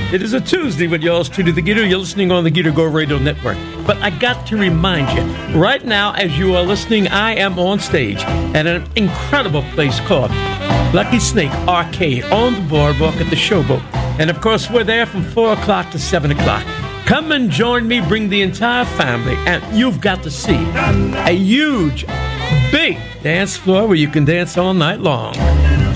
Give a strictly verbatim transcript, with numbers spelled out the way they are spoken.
It is a Tuesday with yours truly, The Gator. You're listening on the Gator Go Radio Network. But I got to remind you, right now as you are listening, I am on stage at an incredible place called Lucky Snake Arcade on the boardwalk at the Showboat. And of course, we're there from four o'clock to seven o'clock. Come and join me, bring the entire family, and you've got to see a huge, big dance floor where you can dance all night long.